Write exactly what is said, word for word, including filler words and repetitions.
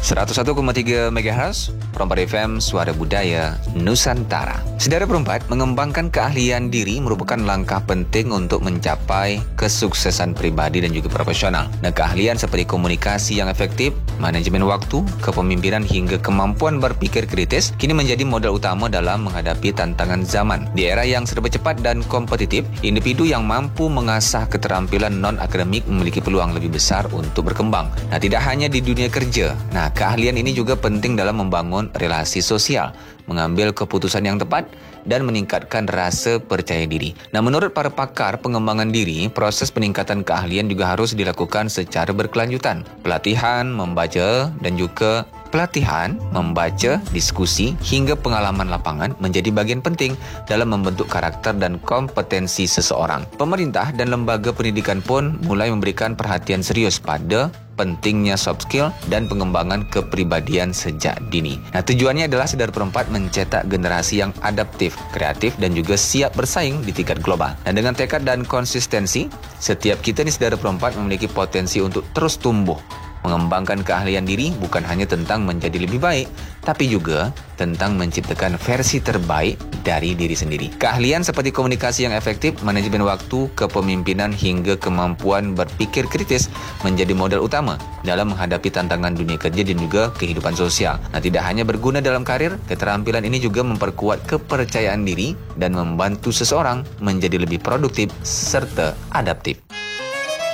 seratus satu koma tiga megahertz, Perempat F M, Suara Budaya Nusantara. Saudara Perempat, mengembangkan keahlian diri merupakan langkah penting untuk mencapai kesuksesan pribadi dan juga profesional. Nah, keahlian seperti komunikasi yang efektif, manajemen waktu, kepemimpinan hingga kemampuan berpikir kritis kini menjadi modal utama dalam menghadapi tantangan zaman. Di era yang serba cepat dan kompetitif, individu yang mampu mengasah keterampilan non-akademik memiliki peluang lebih besar untuk berkembang. Nah, tidak hanya di dunia kerja. Nah, keahlian ini juga penting dalam membangun relasi sosial, mengambil keputusan yang tepat, dan meningkatkan rasa percaya diri. Nah, menurut para pakar pengembangan diri, proses peningkatan keahlian juga harus dilakukan secara berkelanjutan. Pelatihan, membaca, dan juga Pelatihan, membaca, diskusi, hingga pengalaman lapangan menjadi bagian penting dalam membentuk karakter dan kompetensi seseorang. Pemerintah dan lembaga pendidikan pun mulai memberikan perhatian serius pada pentingnya soft skill dan pengembangan kepribadian sejak dini. Nah, tujuannya adalah Saudara Perempat mencetak generasi yang adaptif, kreatif, dan juga siap bersaing di tingkat global. Dan dengan tekad dan konsistensi, setiap kita nih Saudara Perempat memiliki potensi untuk terus tumbuh. Mengembangkan keahlian diri bukan hanya tentang menjadi lebih baik, tapi juga tentang menciptakan versi terbaik dari diri sendiri. Keahlian seperti komunikasi yang efektif, manajemen waktu, kepemimpinan hingga kemampuan berpikir kritis menjadi modal utama dalam menghadapi tantangan dunia kerja dan juga kehidupan sosial. Nah, tidak hanya berguna dalam karir, keterampilan ini juga memperkuat kepercayaan diri dan membantu seseorang menjadi lebih produktif serta adaptif.